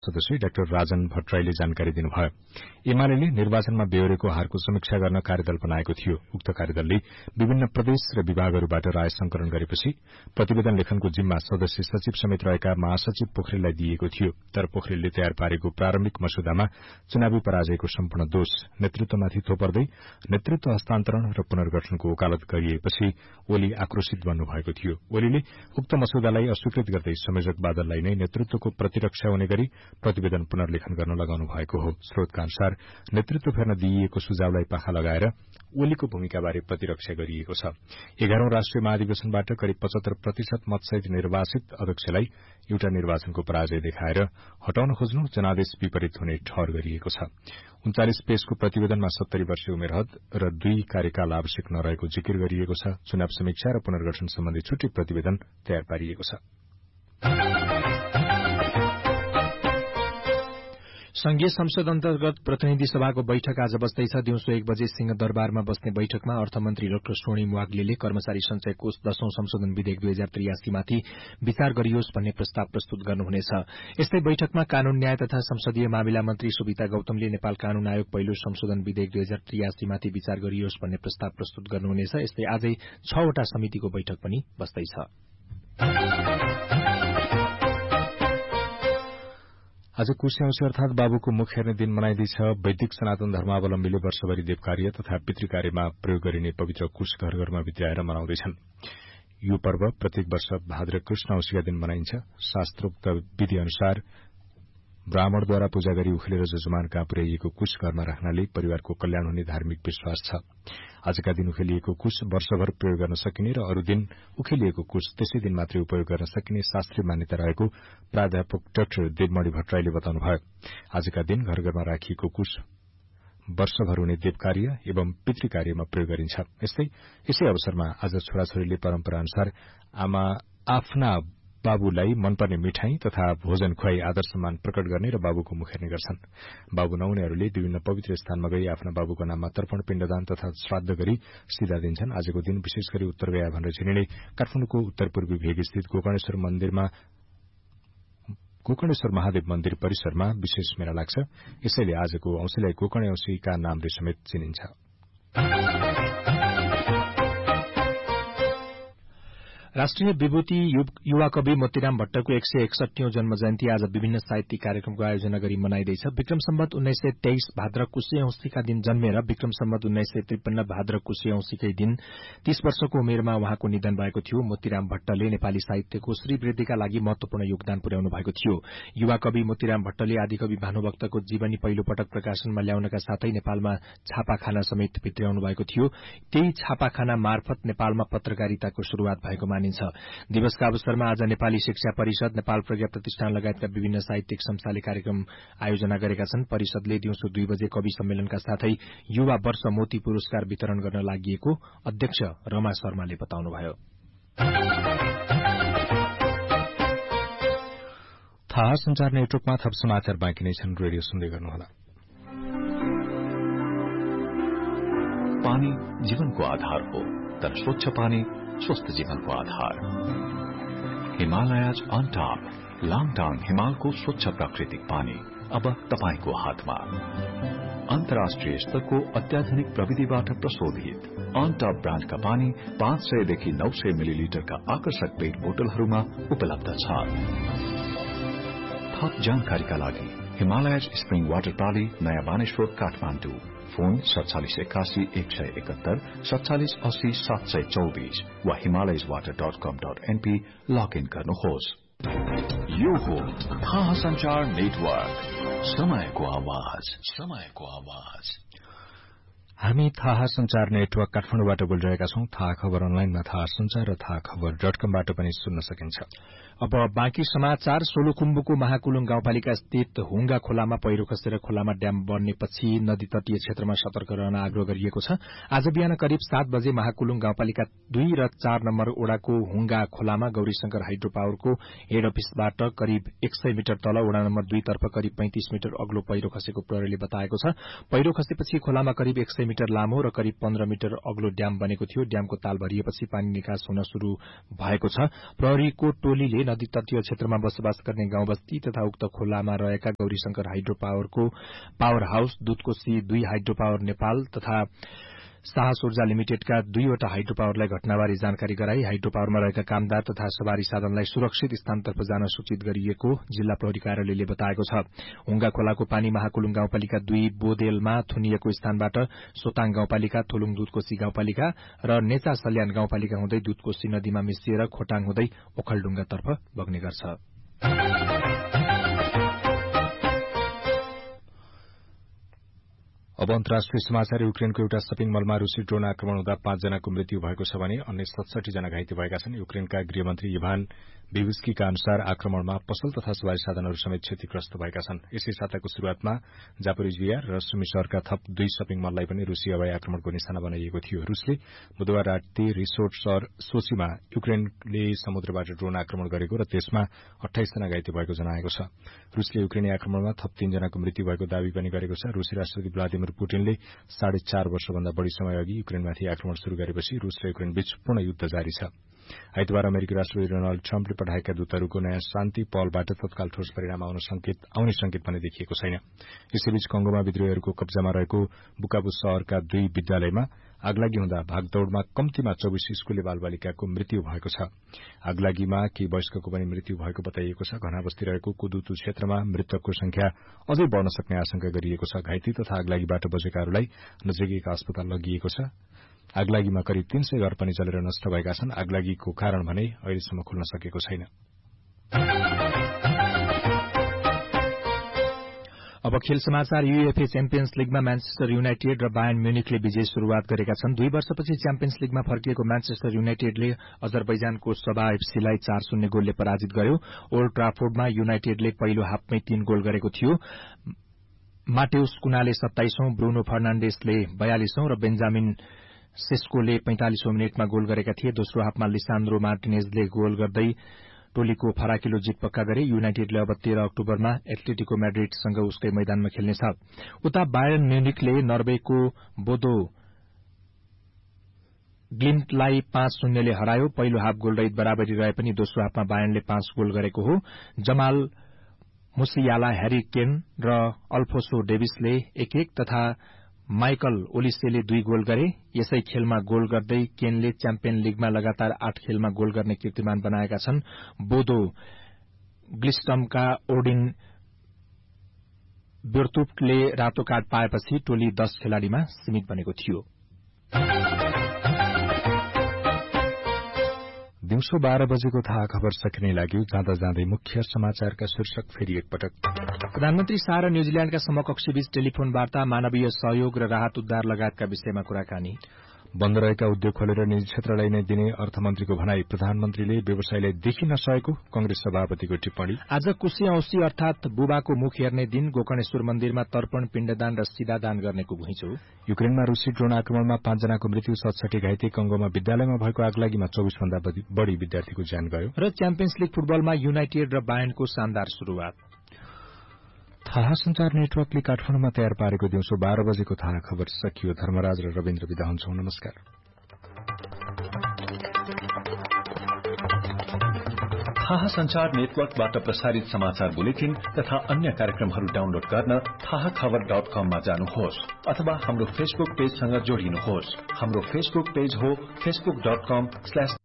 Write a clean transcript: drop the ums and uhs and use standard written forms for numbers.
सदस्य डाक्टर राजन भट्टराईले जानकारी दिनुभयो। एमाले निर्वाचनमा बेहोरेको हारको समीक्षा गर्न कार्यदल बनाएको थियो। उक्त कार्यदलले विभिन्न प्रदेश र विभागहरूबाट राय संकलन गरेपछि प्रतिवेदन लेखनको जिम्मा सदस्य सचिव समेत रहेका महासचिव पोखरेललाई दिइएको थियो। तर पोखरेलले तयार पारेको प्रारम्भिक मसौदामा चुनावी पराजयको सम्पूर्ण दोष नेतृत्वमाथि थोपर्दै नेतृत्व हस्तान्तरण र पुनर्गठनको वकालत गरिएपछि ओली आक्रोशित बन्नुभएको थियो। ओलीले उक्त मसौदालाई अस्वीकृत गर्दै संयोजक बादललाई नै नेतृत्वको प्रतिरक्षा हुने गरी प्रतिवेदन पुनर्लेखन गर्न लगाउनु भएको हो। स्रोतका अनुसार नेतृत्व फेर्न दिइएको सुझावलाई पाखा लगाएर ओलीको भूमिकाबारे प्रतिरक्षा गरिएको छ। 11औं राष्ट्रिय महाधिवेशनबाट करिब 75% मतसहित निर्वाचित अध्यक्षलाई एउटा निर्वाचनको पराजय देखाएर हटाउन खोज्नु जनादेश विपरीत हुने ठहर गरिएको छ। 39 पेजको प्रतिवेदनमा 70 वर्षीय उमेर हद र 2 कार्यकाल आवश्यक नरहेको जिकिर गरिएको छ। चुनाव समीक्षा र पुनर्गठन सम्बन्धी छुट्टै प्रतिवेदन तयार पारिएको छ। संघीय संसद अन्तर्गत प्रतिनिधि सभाको बैठक आज बस्दैछ। दिउँसो 1 बजे सिंहदरबारमा बस्ने बैठकमा अर्थमन्त्री डाक्टर स्वर्णिम वाग्लेले कर्मचारी संचय कोष 10औं संशोधन विधेयक 2083 माथि विचार गरियोस् भन्ने प्रस्ताव प्रस्तुत गर्नुहुनेछ। यस्तै बैठकमा कानून न्याय तथा संसदीय मामिला मन्त्री सुविता गौतमले नेपाल कानून आयोग पहिलो संशोधन विधेयक 2083 माथि विचार गरियोस् भन्ने प्रस्ताव प्रस्तुत गर्नुहुनेछ। यस्तै आजै 6 वटा समितिको बैठक पनि बस्दैछ। आज कुशे औँसी अर्थात बाबुको मुख हेर्ने दिन मनाइँदैछ। वैदिक सनातन धर्मावलम्बीले वर्षभरि देवकार्य तथा पितृकार्यमा प्रयोग गरिने पवित्र कुश घर घरमा भित्राएर मनाउँदैछन्। यो पर्व प्रत्येक वर्ष भाद्र कृष्ण औँसीका दिन मनाइन्छ। शास्त्रोक्त विधि अनुसार ब्राह्मणद्वारा पूजा गरी उखेलेर जजमान कहाँ पुर्याइएको कुश घरमा राख्नाले परिवारको कल्याण हुने धार्मिक विश्वास छ। आजका दिन उखेलिएको कुश वर्षभर प्रयोग गर्न सकिने र अरू दिन उखेलिएको कुश त्यसै दिन मात्रै उपयोग गर्न सकिने शास्त्रीय मान्यता रहेको प्राध्यापक डाक्टर देवमणि भट्टराईले बताउनुभयो। आजका दिन घर घरमा राखिएको कुश वर्षभर हुने देवकार्य एवं पितृकार्यमा प्रयोग गरिन्छ। यसै अवसरमा आज छोराछोरीले परम्परा अनुसार आफ्ना बाबुलाई मनपर्ने मिठाई तथा भोजन खुवाई आदर सम्मान प्रकट गर्ने र बाबुको मुख हेर्ने गर्छन्। बाबु नहुनेहरूले विभिन्न पवित्र स्थानमा गई आफ्ना बाबुको नाममा तर्पण पिण्डदान तथा श्राद्ध गरी सिधा दिन्छन्। आजको दिन विशेष गरी उत्तर गया भनेर चिनिने काठमाडौँको उत्तर पूर्वी भेग स्थित गोकर्णेश्वर महादेव मन्दिर परिसरमा विशेष मेला लाग्छ। यसैले आजको औँसीलाई गोकर्णे औँसीका नामले समेत चिनिन्छ। राष्ट्रिय विभूति युवा कवि मोतीराम भट्टको 161औं जन्म जयन्ती आज विभिन्न साहित्यिक कार्यक्रमको आयोजना गरी मनाइँदैछ। विक्रम सम्वत 1923 भाद्र कुशे औँसीका दिन जन्मेर विक्रम सम्वत 1953 भाद्र कुशे औँसीकै दिन 30 वर्षको उमेरमा उहाँको निधन भएको थियो। मोतीराम भट्टले नेपाली साहित्यको श्रीवृद्धिका लागि महत्वपूर्ण योगदान पुर्याउनु भएको थियो। युवा कवि मोतीराम भट्टले आदिकवि भानुभक्तको जीवनी पहिलो पटक प्रकाशनमा ल्याउनका साथै नेपालमा छापाखाना समेत भित्र्याउनु भएको थियो। त्यही छापाखाना मार्फत नेपालमा पत्रकारिताको शुरूआत भएको मानिन्छ। दिवसका अवसरमा आज नेपाली शिक्षा परिषद, नेपाल प्रज्ञा प्रतिष्ठान लगायतका विभिन्न साहित्यिक संस्थाले कार्यक्रम आयोजना गरेका छन्। परिषदले दिउँसो 2 बजे कवि सम्मेलनका साथै युवा वर्ष मोती पुरस्कार वितरण गर्न लागिएको अध्यक्ष रमा शर्माले बताउनुभयो। थाहा संचार नेटवर्कमा थप समाचार बाँकी नै छन्। रेडियो सुन्दै गर्नुहोला। पानी जीवनको आधार हो, तर स्वच्छ पानी स्वस्थ जीवनको आधार। हिमालयज अन टॉप लाङटाङ हिमालको स्वच्छ प्राकृतिक पानी अब तपाईको हातमा। अन्तर्राष्ट्रिय स्तरको अत्याधुनिक प्रविधिबाट प्रशोधित अन टॉप ब्रान्डका पानी 500 देखि 900 मिलिलिटरका आकर्षक पेट बोतलहरूमा उपलब्ध छ। थप जानकारीका लागि हिमालयज स्प्रिङ वाटर प्रणाली, नयाँ बानेश्वर, काठमाडौँ। फोन 4781 171 4780 724 वा himalayaswater.com.np लगइन गर्नुहोस्। यो हो थाहा संचार नेटवर्क, समयको आवाज। हामी थाहा संचार नेटवर्क काठमाडौँबाट बोलिरहेका छौं। थाहा खबर अनलाइनमा थाहा संचार र थाहा खबर.com-बाट पनि सुन्न सकिन्छ। अब बाँकी समाचार। सोलुखुम्बुको महाकुलुङ गाउँपालिका स्थित हुंगा खोलामा पहिरो खसेर खोलामा ड्याम बढ्नेपछि नदी तटीय क्षेत्रमा सतर्क रहन आग्रह गरिएको छ। आज बिहान करिब 7 बजे महाकुलुङ गाउँपालिका 2 र 4 नम्बर ओडाको हुंगा खोलामा गौरीशंकर हाइड्रो पावरको हेड अफिसबाट करिब 100 मिटर तल ओडा नम्बर 2 तर्फ करिब 35 मिटर अग्लो पहिरो खसेको प्रहरीले बताएको छ। पहिरो खसेपछि खोलामा करिब 100 मिटर लामो र करिब 15 मिटर अग्लो ड्याम बनेको थियो। ड्यामको ताल भरिएपछि पानी निकास हुन शुरू भएको छ। प्रहरीको टोलीले नदी तटीय क्षेत्रमा बसोबास गर्ने गाउँबस्ती तथा उक्त खोलामा रहेका Gaurishankar hydro पावरको power house, Dudhkoshi 2 hydro power Nepal तथा साहस ऊर्जा लिमिटेडका 2वटा हाइड्रो पावरलाई घटनाबारे जानकारी गराई हाइड्रो पावरमा रहेका कामदार तथा सवारी साधनलाई सुरक्षित स्थानतर्फ जान सूचित गरिएको जिल्ला प्रहरी कार्यालयले बताएको छ। हुंगा खोलाको पानी महाकुलुङ गाउँपालिका 2 बोदेलमा थुनिएको स्थानबाट सोताङ गाउँपालिका, थोलुङ दुधकोशी गाउँपालिका र नेचा सल्यान गाउँपालिका हुँदै दुधकोशी नदीमा मिसिएर खोटाङ हुँदै ओखलढुङ्गातर्फ बग्ने गर्छ। अब अन्तर्राष्ट्रिय समाचार। युक्रेनको एउटा शपिङ मलमा रूसी ड्रोन आक्रमण हुँदा 5 जनाको मृत्यु भएको छ भने अन्य 67 जना घाइते भएका छन्। युक्रेनका गृहमन्त्री इभान बिविस्कीका अनुसार आक्रमणमा पसल तथा सवारी साधनहरू समेत क्षतिग्रस्त भएका छन्। यसै साताको शुरूआतमा जापोरिजिया र सुमी शहरका थप 2 शपिङ मललाई पनि रूसी हवाई आक्रमणको निशाना बनाइएको थियो। रूसले बुधबार राति रिसोर्ट शहर सोचीमा युक्रेनले समुद्रबाट ड्रोन आक्रमण गरेको र त्यसमा 28 जना घाइते भएको जनाएको छ। रूसले युक्रेनी आक्रमणमा थप 3 जनाको मृत्यु भएको दावी पनि गरेको छ। रूसी राष्ट्रपति भ्लादिमिर पुटिनले 4.5 वर्षभन्दा बढ़ी समय अघि युक्रेनमाथि आक्रमण शुरू गरेपछि रूस र युक्रेन बीच पूर्ण युद्ध जारी छ। आइतबार अमेरिकी राष्ट्रपति डोनाल्ड ट्रम्पले पठाएका दूतहरूको नयाँ शान्ति पहलबाट तत्काल ठोस परिणाम आउने संकेत पनि देखिएको छैन। यसैबीच कंगोमा विद्रोहीहरूको कब्जामा रहेको बुकाबु शहरका 2 विद्यालयमा आगलागी हुँदा भागदौड़मा कम्तीमा 24 स्कूले बालबालिकाको मृत्यु भएको छ। आगलागीमा केही वयस्कको पनि मृत्यु भएको बताइएको छ। घना बस्ती रहेको कुदुतु क्षेत्रमा मृतकको संख्या अझै बढ़न सक्ने आशंका गरिएको छ। घाइते तथा आगलागीबाट बचेकाहरूलाई नजिकैका अस्पताल लगिएको छ। आगलागीमा करिब 300 घर पनि जलेर नष्ट भएका छन्। आगलागीको कारण भने अहिलेसम्म खुल्न सकेको छैन। अब खेल समाचार। यूएफए च्याम्पियन्स लीगमा म्यान्चेस्टर युनाइटेड र बायर्न म्युनिखले विजय शुरूआत गरेका छन्। 2 वर्षपछि च्याम्पियन्स लीगमा फर्किएको म्यान्चेस्टर युनाइटेडले अजरबैजानको सबा एफसीलाई 4-0 गोलले पराजित गर्यो। ओल्ड ट्राफोर्डमा युनाइटेडले पहिलो हाफमै 3 गोल गरेको थियो। माटेउस कुनाले 27औं, ब्रुनो फर्नाण्डेसले 42औं र बेन्जामिन सेस्कोले 45औं मिनेटमा गोल गरेका थिए। दोस्रो हाफमा लिसान्द्रो मार्टिनेजले गोल गर्दै टोलीको फराकिलो जित पक्का गरे। युनाइटेडले अब 13 अक्टोबरमा एथलेटिको म्याड्रिडसँग उसकै मैदानमा खेल्नेछ। उता बायर्न म्युनिखले नर्वेको बोदो ग्लिम्टलाई 5-0 ले हरायो। पहिलो हाफ गोलरहित बराबरी रहे पनि दोस्रो हाफमा बायर्नले 5 गोल गरेको हो। जमाल मुसियाला, ह्यारी केन र अल्फोसो डेभिसले 1-1 तथा माइकल ओलिसेले 2 गोल गरे। यसै खेलमा गोल गर्दै केनले च्याम्पियन लीगमा लगातार 8 खेलमा गोल गर्ने कीर्तिमान बनाएका छन्। बोदो ग्लिस्टमका ओडिन ब्योर्तुपले रातो कार्ड पाएपछि टोली 10 खेलाड़ीमा सीमित बनेको थियो। दिउँसो 12 बजेको थाहा खबर सकिने लाग्यो। जाँदा जाँदै मुख्य समाचारका शीर्षक फेरि एकपटक। प्रधानमन्त्री शाह र न्यूजील्याण्डका समकक्षीबीच टेलिफोन वार्ता, मानवीय सहयोग र राहत उद्धार लगायतका विषयमा कुराकानी। बन्द रहेका उद्योग खोलेर निजी क्षेत्रलाई नै दिने अर्थमन्त्रीको भनाई। प्रधानमन्त्रीले व्यवसायलाई देखि नसकेको कंग्रेस सभापतिको टिप्पणी। आज कुशे औँसी अर्थात बुबाको मुख हेर्ने दिन। गोकर्णेश्वर मन्दिरमा तर्पण, पिण्डदान र सिधादान गर्नेको घुइँचो। युक्रेनमा रूसी ड्रोन आक्रमणमा 5 जनाको मृत्यु, 67 घाइते। कंगोमा विद्यालयमा भएको आगलागीमा 24 भन्दा बढ़ी विद्यार्थीको ज्यान गयो। र च्याम्पियन्स लीग फुटबलमा युनाइटेड र बायर्नको शानदार शुरूआत। थाहा संचार नेटवर्कले काठमाडौँमा तयार पारेको दिउँसो 12 बजेको थाहा खबर सकियो। धर्मराज र रविन्द्र विदा हुन्छौं। नमस्कार। थाहा संचार नेटवर्कबाट प्रसारित समाचार बुलेटिन तथा अन्य कार्यक्रमहरू डाउनलोड गर्न थाहाखबर.com मा जानुहोस् अथवा हाम्रो फेसबुक पेजसँग जोडिनुहोस्। हाम्रो फेसबुक पेज हो facebook.com/थाहाखबर।